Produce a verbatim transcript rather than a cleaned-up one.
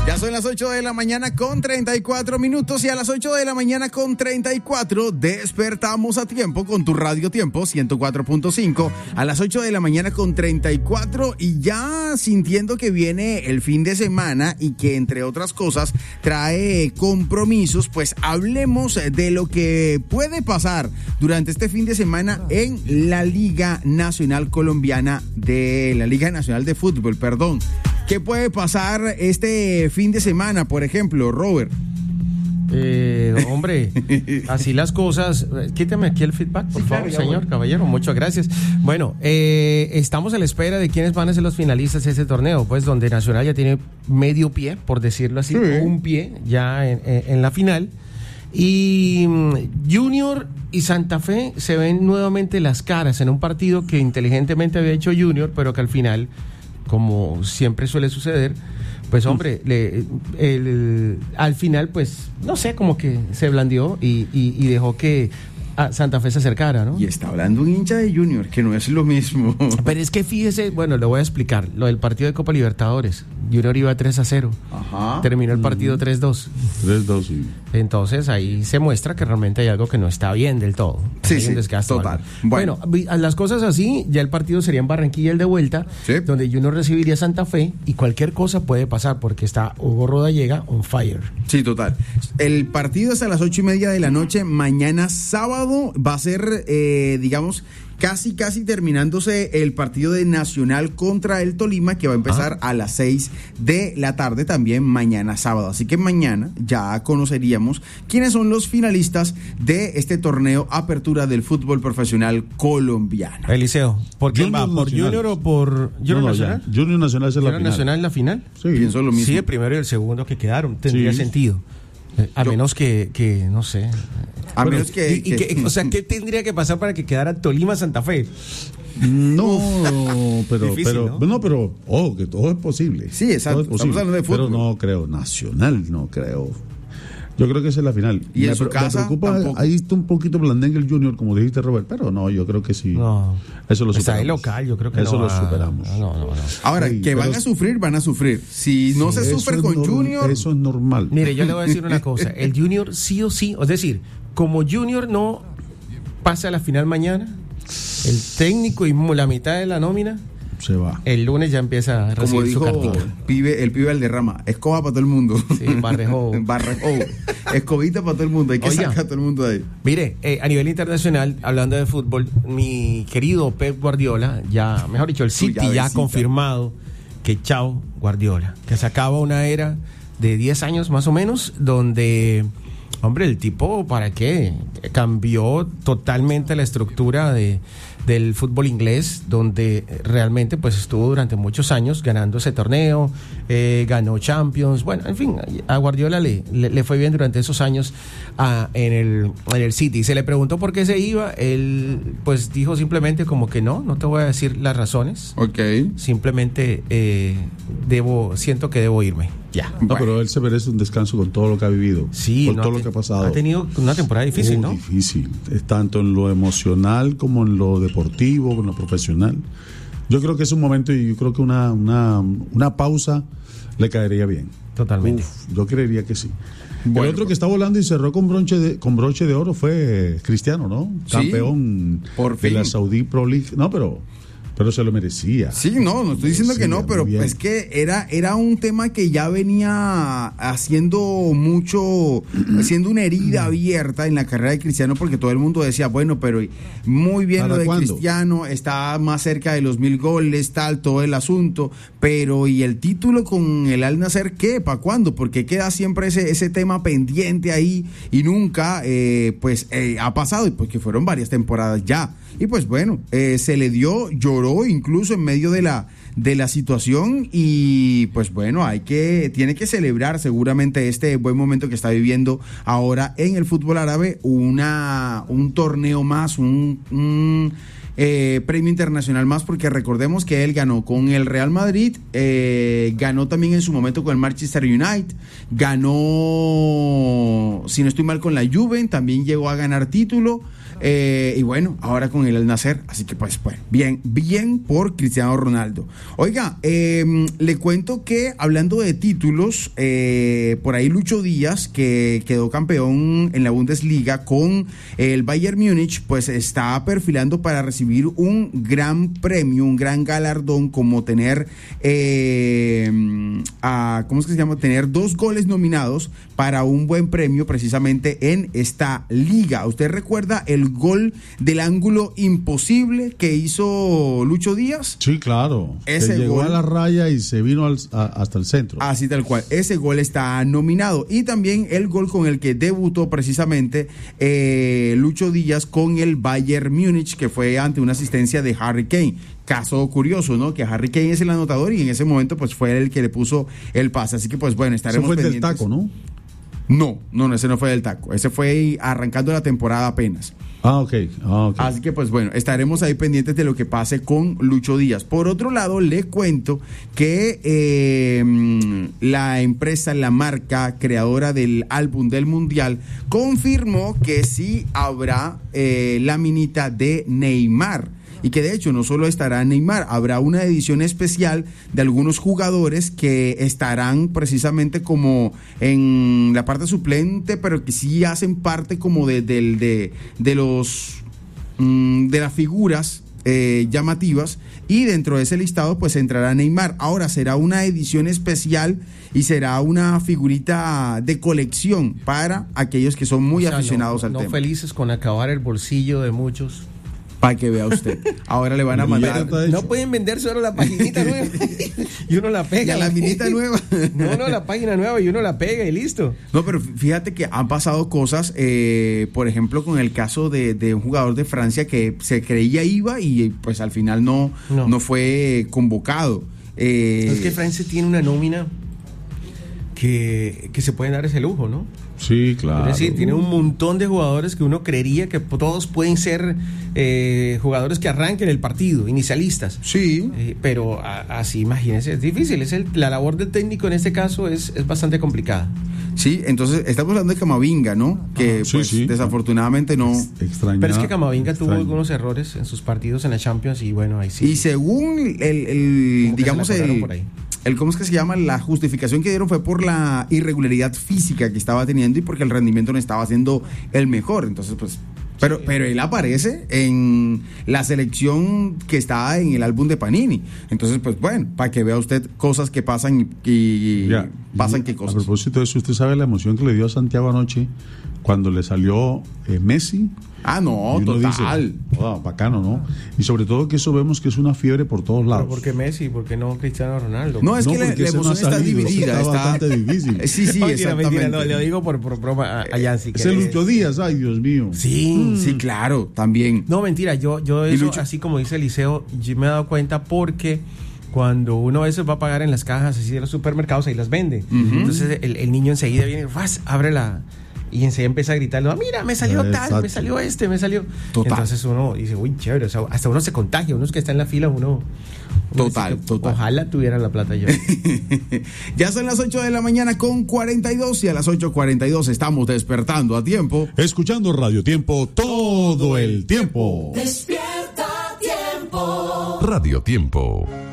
Ya son las ocho de la mañana con treinta y cuatro minutos y a las ocho de la mañana con treinta y cuatro despertamos a tiempo con tu Radio Tiempo ciento cuatro punto cinco. A las ocho de la mañana con treinta y cuatro y ya sintiendo que viene el fin de semana y que entre otras cosas trae compromisos, pues hablemos de lo que puede pasar durante este fin de semana en la Liga Nacional Colombiana de la Liga Nacional de Fútbol, perdón. ¿Qué puede pasar este fin de semana, por ejemplo, Robert? Eh, hombre, así las cosas. Quítame aquí el feedback, por sí, favor, claro, señor, bueno. Caballero, muchas gracias. Bueno, eh, estamos a la espera de quiénes van a ser los finalistas de este torneo, pues donde Nacional ya tiene medio pie, por decirlo así, sí. un pie ya en, en la final. Y Junior y Santa Fe se ven nuevamente las caras en un partido que inteligentemente había hecho Junior, pero que al final, como siempre suele suceder, pues hombre, le, el, al final pues, no sé, como que se blandió y, y, y dejó que a Santa Fe se acercara, ¿no? Y está hablando un hincha de Junior, que no es lo mismo. Pero es que fíjese, bueno, le voy a explicar, lo del partido de Copa Libertadores. Junior iba tres a cero. Ajá. Terminó el partido tres dos. tres dos, sí. Entonces ahí se muestra que realmente hay algo que no está bien del todo. Sí, hay sí, total. Bueno. bueno, las cosas así, ya el partido sería en Barranquilla el de vuelta, sí. donde Junior recibiría a Santa Fe y cualquier cosa puede pasar porque está Hugo Rodallega on fire. Sí, total. El partido es a las ocho y media de la noche, mañana sábado va a ser, eh, digamos, casi, casi terminándose el partido de Nacional contra el Tolima, que va a empezar ah. a las seis de la tarde también mañana sábado. Así que mañana ya conoceríamos quiénes son los finalistas de este torneo Apertura del Fútbol Profesional Colombiano. Eliseo, ¿por quién va? ¿Por Junior o por Junior no, no, Nacional? Ya. Junior Nacional es la Junior final. Nacional la final. Sí, pienso lo mismo. Sí, el primero y el segundo que quedaron. Tendría sí. sentido. A Yo, menos que, que, no sé. A bueno, menos que, y, y que, que. O sea, ¿qué tendría que pasar para que quedara Tolima-Santa Fe? No, pero, difícil, pero, ¿no? no, pero, ojo, que todo es posible. Sí, exacto. Es posible, estamos hablando de fútbol. Pero no creo, Nacional, no creo. Yo creo que esa es la final. Y en me, su me casa preocupa, tampoco. Ahí está un poquito blandengue el Junior, como dijiste, Robert, pero no, yo creo que sí. No. Eso lo superamos. Está ahí local, yo creo que Eso no lo va, superamos. No, no, no. Ahora, sí, que van a sufrir, van a sufrir. Si no sí, se sufre con no, Junior... Eso es normal. Mire, yo le voy a decir una cosa. El Junior sí o sí, es decir, como Junior no pasa a la final mañana, el técnico y la mitad de la nómina se va. El lunes ya empieza a recibir como dijo su cartica. Pibe, el pibe Valderrama, escoba para todo el mundo. Sí, barrejo. barrejo. Escobita para todo el mundo, hay que Oiga, sacar a todo el mundo de ahí. Mire, eh, a nivel internacional, hablando de fútbol, mi querido Pep Guardiola, ya, mejor dicho, el City ya ha confirmado que chao Guardiola, que se acaba una era de diez años más o menos, donde, hombre, el tipo, ¿para qué? Cambió totalmente la estructura de del fútbol inglés, donde realmente pues estuvo durante muchos años ganando ese torneo, eh, ganó Champions, bueno, en fin, a Guardiola le, le, le fue bien durante esos años a, en, el, en el City. Se le preguntó por qué se iba, él pues dijo simplemente como que no, no te voy a decir las razones, okay. simplemente eh, debo, siento que debo irme. Ya. No, bueno. Pero él se merece un descanso con todo lo que ha vivido, sí, con no todo te, lo que ha pasado. Ha tenido una temporada difícil, oh, ¿no? Difícil, es tanto en lo emocional como en lo deportivo, en lo profesional. Yo creo que es un momento y yo creo que una, una, una pausa le caería bien. Totalmente. Uf, yo creería que sí. Bueno, el otro que está volando y cerró con broche de, con broche de oro fue Cristiano, ¿no? Sí, Campeón por de fin. la Saudi Pro League. No, pero... Pero se lo merecía. Sí, no, no estoy diciendo que no, pero es que era, era un tema que ya venía haciendo mucho, haciendo una herida abierta en la carrera de Cristiano, porque todo el mundo decía, bueno, pero muy bien lo de ¿cuándo? Cristiano, está más cerca de los mil goles, tal, todo el asunto, pero ¿y el título con el Al Nassr qué? ¿Para cuándo? Porque queda siempre ese, ese tema pendiente ahí y nunca, eh, pues, eh, ha pasado, y pues que fueron varias temporadas ya. Y pues bueno, eh, se le dio, lloró incluso en medio de la de la situación y pues bueno, hay que tiene que celebrar seguramente este buen momento que está viviendo ahora en el fútbol árabe, una un torneo más, un, un eh, premio internacional más, porque recordemos que él ganó con el Real Madrid, eh, ganó también en su momento con el Manchester United, ganó, si no estoy mal, con la Juve, también llegó a ganar título. Eh, y bueno, ahora con el Al Nassr, así que pues bueno, bien, bien por Cristiano Ronaldo. Oiga, eh, le cuento que hablando de títulos, eh, por ahí Lucho Díaz, que quedó campeón en la Bundesliga con el Bayern Múnich, pues está perfilando para recibir un gran premio, un gran galardón, como tener, eh, a, ¿cómo es que se llama? Tener dos goles nominados para un buen premio precisamente en esta liga. ¿Usted recuerda el gol del ángulo imposible que hizo Lucho Díaz? Sí, claro. Ese que llegó gol, a la raya y se vino al, a, hasta el centro. Así tal cual. Ese gol está nominado. Y también el gol con el que debutó precisamente eh, Lucho Díaz con el Bayern Múnich, que fue ante una asistencia de Harry Kane. Caso curioso, ¿no? Que Harry Kane es el anotador y en ese momento pues fue el que le puso el pase. Así que pues bueno, estaremos Eso fue pendientes. del taco, ¿no? No, no, no, ese no fue del taco. Ese fue arrancando la temporada apenas. Ah, ok. Ah, okay. Así que pues bueno, estaremos ahí pendientes de lo que pase con Lucho Díaz. Por otro lado, le cuento que eh, la empresa, la marca creadora del álbum del Mundial, confirmó que sí habrá eh, laminita de Neymar. Y que de hecho no solo estará Neymar, habrá una edición especial de algunos jugadores que estarán precisamente como en la parte suplente, pero que sí hacen parte como de, de, de, de los mmm, de las figuras eh, llamativas, y dentro de ese listado pues entrará Neymar. Ahora será una edición especial y será una figurita de colección para aquellos que son muy o sea, aficionados no, al no tema. No felices con acabar el bolsillo de muchos. Para que vea usted. Ahora le van a mandar. No pueden vender solo la paginita nueva y uno la pega. La laminita nueva. No, no, la página nueva y uno la pega y listo. No, pero fíjate que han pasado cosas, eh, por ejemplo, con el caso de, de un jugador de Francia que se creía iba y pues al final no, no. no fue convocado. Eh, es que Francia tiene una nómina que, que se pueden dar ese lujo, ¿no? Sí, claro. Es decir, tiene un montón de jugadores que uno creería que todos pueden ser eh, jugadores que arranquen el partido, inicialistas. Sí. Eh, pero a, así, imagínense, es difícil. Es el, la labor del técnico en este caso es, es bastante complicada. Sí, entonces estamos hablando de Camavinga, ¿no? Que sí, pues sí. desafortunadamente no. Extraña, pero es que Camavinga tuvo extraña. algunos errores en sus partidos en la Champions y bueno, ahí sí. Y según el, el digamos el, por ahí. el, ¿cómo es que se llama? La justificación que dieron fue por la irregularidad física que estaba teniendo y porque el rendimiento no estaba siendo el mejor. Entonces, pues, pero, sí. pero él aparece en la selección que está en el álbum de Panini. Entonces, pues bueno, para que vea usted cosas que pasan y, y ya, pasan y qué cosas. A propósito de eso, ¿usted sabe la emoción que le dio a Santiago anoche cuando le salió eh, Messi? Ah, no, total. Dice, oh, bacano, ¿no? Y sobre todo que eso vemos que es una fiebre por todos lados. ¿Pero por qué Messi? ¿Por qué no Cristiano Ronaldo? No, es no, que la, la emoción no está salido, dividida. Está, está bastante difícil. Sí, sí, mentira, exactamente. Mentira, no, le digo por, por broma a, a Yancy. Es el Lucho Díaz, ay, Dios mío. Sí, mm. sí, claro, también. No, mentira, yo, yo eso, así como dice Eliseo, yo me he dado cuenta porque cuando uno a veces va a pagar en las cajas así de los supermercados, ahí las vende. Uh-huh. Entonces el, el niño enseguida viene, ¡faz! Abre la... Y enseguida empieza a gritar, ah, mira, me salió tal, Exacto. me salió este, me salió. Total. Entonces uno dice, uy, chévere, o sea, hasta uno se contagia, uno es que está en la fila, uno. uno total, dice, total. Ojalá tuviera la plata yo. Ya son las ocho de la mañana con cuarenta y dos y a las ocho cuarenta y dos estamos despertando a tiempo. Escuchando Radio Tiempo todo el tiempo. Despierta Tiempo. Radio Tiempo.